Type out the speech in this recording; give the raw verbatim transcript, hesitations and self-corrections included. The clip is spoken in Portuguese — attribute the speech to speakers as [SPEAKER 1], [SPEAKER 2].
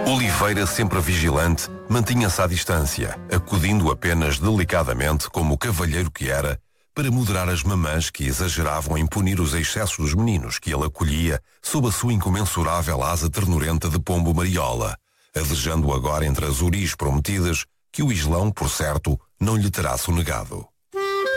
[SPEAKER 1] Oliveira, sempre vigilante, mantinha-se à distância, acudindo apenas delicadamente, como o cavalheiro que era, para moderar as mamãs que exageravam em punir os excessos dos meninos que ele acolhia sob a sua incomensurável asa ternurenta de pombo mariola, adejando agora entre as uris prometidas que o Islão, por certo, não lhe terá sonegado.